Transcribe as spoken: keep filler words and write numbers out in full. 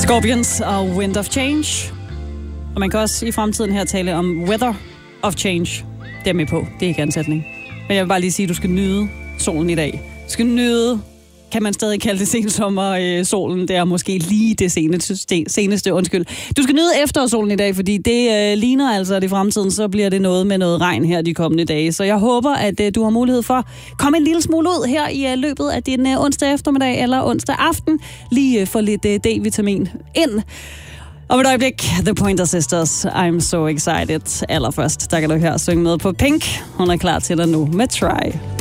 Scorpions og Wind of Change. Og man kan også i fremtiden her tale om Weather of Change. Det er med på. Det er ikke ansætning. Men jeg vil bare lige sige, at du skal nyde solen i dag. Du skal nyde, kan man stadig kalde det sensommer-solen. Det er måske lige det seneste, seneste, undskyld. Du skal nyde eftersolen i dag, fordi det øh, ligner altså, at i fremtiden, så bliver det noget med noget regn her de kommende dage. Så jeg håber, at øh, du har mulighed for at komme en lille smule ud her i øh, løbet af din øh, onsdag eftermiddag eller onsdag aften. Lige øh, få lidt øh, D-vitamin ind. Om et øjeblik, The Pointer Sisters, I'm so excited. Allerførst, der kan du her synge med på Pink. Hun er klar til dig nu med Try.